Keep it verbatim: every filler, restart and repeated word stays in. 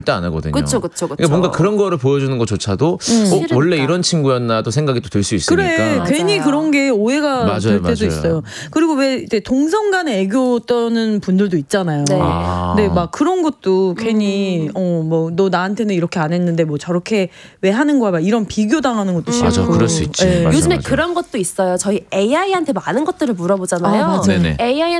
안 하거든요. 그쵸, 그쵸, 그쵸. 그러니까 뭔가 그런 거를 보여주는 것조차도 음. 어, 원래 이런 친구였나 또 생각이 또 들 수 있으니까. 그래 맞아요. 괜히 그런 게 오해가 맞아요, 될 때도 맞아요. 있어요. 그리고 왜 이제 동성 간에 애교 떠는 분들도 있잖아요. 네. 아. 네, 막 그런 것도 괜히 음. 어 뭐 너 나한테는 이렇게 안 했는데 뭐 저렇게 왜 하는 거야? 막 이런 비교 당하는 것도 싫고. 맞아, 그럴 수 있지. 예. 맞아, 요즘에 맞아. 그런 것도 있어요. 저희 에이아이한테 많은 것들을 물어보잖아요. 아, 맞아요. 네네. 에이아이